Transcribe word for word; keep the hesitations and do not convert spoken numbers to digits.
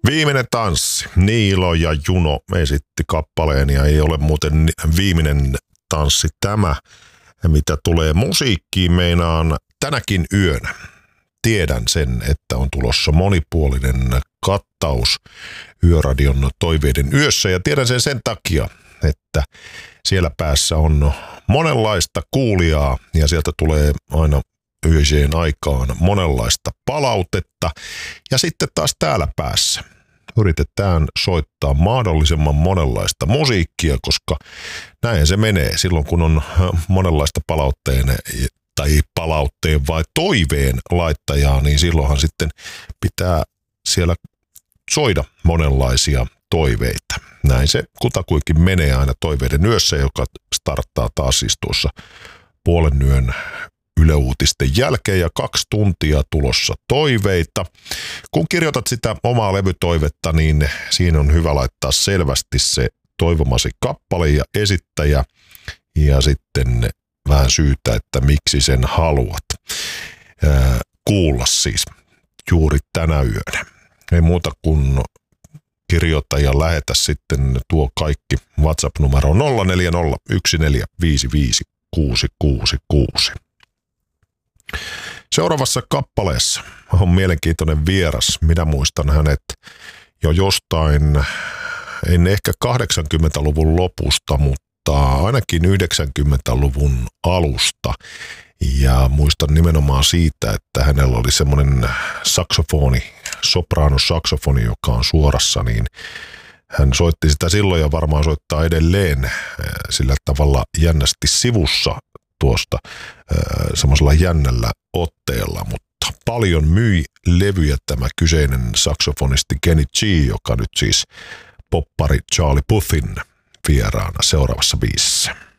Viimeinen tanssi. Niilo ja Juno esitti kappaleen ja ei ole muuten viimeinen tanssi tämä, mitä tulee musiikkiin. Meinaan tänäkin yönä. Tiedän sen, että on tulossa monipuolinen kattaus Yöradion toiveiden yössä ja tiedän sen sen takia, että siellä päässä on monenlaista kuulijaa ja sieltä tulee aina yöiseen aikaan monenlaista palautetta ja sitten taas täällä päässä yritetään soittaa mahdollisimman monenlaista musiikkia, koska näin se menee silloin, kun on monenlaista palautteen tai palautteen vai toiveen laittajaa, niin silloinhan sitten pitää siellä soida monenlaisia toiveita. Näin se kutakuinkin menee aina toiveiden yössä, joka starttaa taas siis tuossa puolen yön Yle Uutisten jälkeen ja kaksi tuntia tulossa toiveita. Kun kirjoitat sitä omaa levytoivetta, niin siinä on hyvä laittaa selvästi se toivomasi kappale ja esittäjä ja sitten vähän syytä, että miksi sen haluat ää, kuulla siis juuri tänä yönä. Ei muuta kuin kirjoita ja lähetä sitten tuo kaikki WhatsApp-numero nolla neljä nolla yksi neljä viisi viisi kuusi kuusi kuusi. Seuraavassa kappaleessa on mielenkiintoinen vieras. Minä muistan hänet jo jostain, en ehkä kahdeksankymmentäluvun lopusta, mutta ainakin yhdeksänkymmentäluvun alusta. Ja muistan nimenomaan siitä, että hänellä oli semmoinen saksofoni, sopraanosaksofoni, joka on suorassa, niin hän soitti sitä silloin ja varmaan soittaa edelleen sillä tavalla jännästi sivussa tuosta semmoisella jännällä otteella, mutta paljon myi levyjä tämä kyseinen saksofonisti Kenny G, joka nyt siis poppari Charlie Puthin vieraana seuraavassa biisissä.